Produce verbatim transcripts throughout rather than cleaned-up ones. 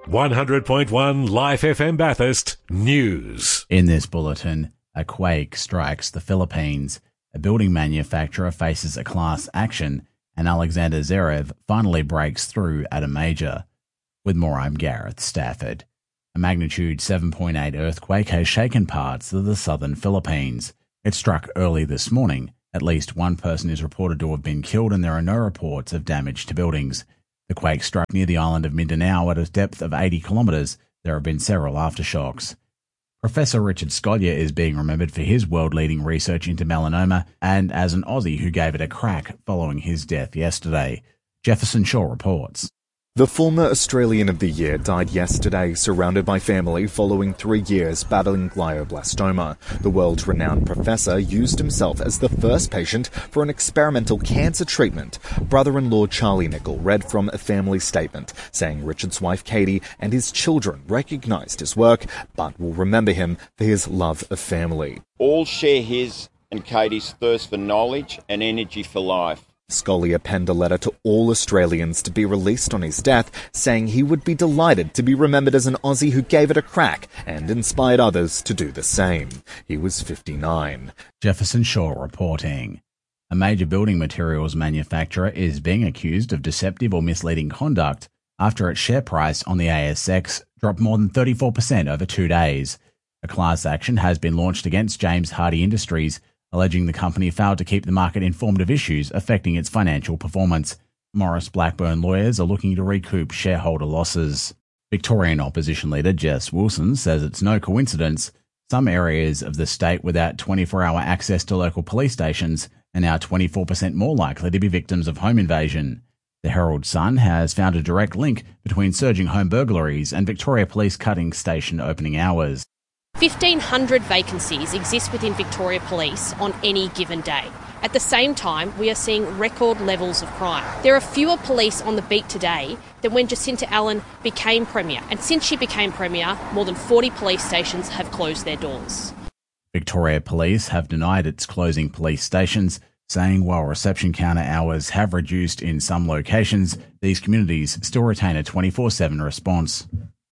one hundred point one Life F M Bathurst News. In this bulletin, a quake strikes the Philippines, a building manufacturer faces a class action, and Alexander Zverev finally breaks through at a major. With more, I'm Gareth Stafford. A magnitude seven point eight earthquake has shaken parts of the southern Philippines. It struck early this morning. At least one person is reported to have been killed, and there are no reports of damage to buildings. The quake struck near the island of Mindanao at a depth of eighty kilometres. There have been several aftershocks. Professor Richard Scolyer is being remembered for his world-leading research into melanoma and as an Aussie who gave it a crack following his death yesterday. Jefferson Shaw reports. The former Australian of the Year died yesterday, surrounded by family following three years battling glioblastoma. The world-renowned professor used himself as the first patient for an experimental cancer treatment. Brother-in-law Charlie Nicol read from a family statement, saying Richard's wife Katie and his children recognised his work, but will remember him for his love of family. All share his and Katie's thirst for knowledge and energy for life. Scolyer penned a letter to all Australians to be released on his death, saying he would be delighted to be remembered as an Aussie who gave it a crack and inspired others to do the same. He was fifty-nine. Jefferson Shaw reporting. A major building materials manufacturer is being accused of deceptive or misleading conduct after its share price on the A S X dropped more than thirty-four percent over two days. A class action has been launched against James Hardie Industries, alleging the company failed to keep the market informed of issues affecting its financial performance. Morris Blackburn lawyers are looking to recoup shareholder losses. Victorian opposition leader Jess Wilson says it's no coincidence some areas of the state without twenty-four hour access to local police stations are now twenty-four percent more likely to be victims of home invasion. The Herald Sun has found a direct link between surging home burglaries and Victoria Police cutting station opening hours. fifteen hundred vacancies exist within Victoria Police on any given day. At the same time, we are seeing record levels of crime. There are fewer police on the beat today than when Jacinta Allen became Premier. And since she became Premier, more than forty police stations have closed their doors. Victoria Police have denied it's closing police stations, saying while reception counter hours have reduced in some locations, these communities still retain a twenty-four seven response.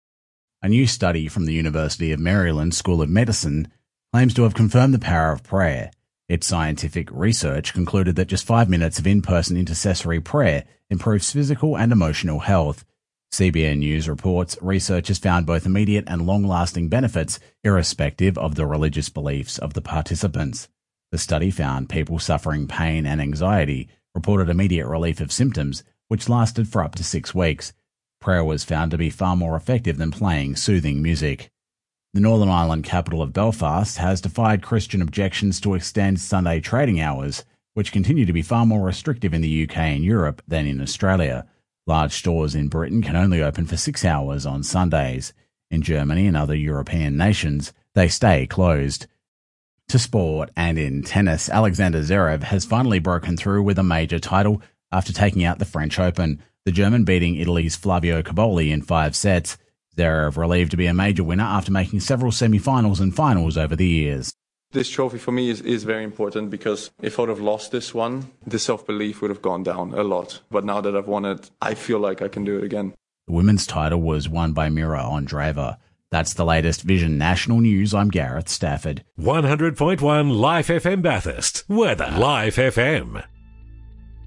A new study from the University of Maryland School of Medicine claims to have confirmed the power of prayer. Its scientific research concluded that just five minutes of in-person intercessory prayer improves physical and emotional health. C B N News reports researchers found both immediate and long-lasting benefits irrespective of the religious beliefs of the participants. The study found people suffering pain and anxiety reported immediate relief of symptoms, which lasted for up to six weeks. Prayer was found to be far more effective than playing soothing music. The Northern Ireland capital of Belfast has defied Christian objections to extend Sunday trading hours, which continue to be far more restrictive in the U K and Europe than in Australia. Large stores in Britain can only open for six hours on Sundays. In Germany and other European nations, they stay closed. To sport, and in tennis, Alexander Zverev has finally broken through with a major title after taking out the French Open, the German beating Italy's Flavio Cobolli in five sets. Zverev relieved to be a major winner after making several semi-finals and finals over the years. This trophy for me is, is very important because if I would have lost this one, the self-belief would have gone down a lot. But now that I've won it, I feel like I can do it again. The women's title was won by Mira Andreeva. That's the latest Vision National News. I'm Gareth Stafford. one hundred point one Life F M Bathurst. Weather. Life F M.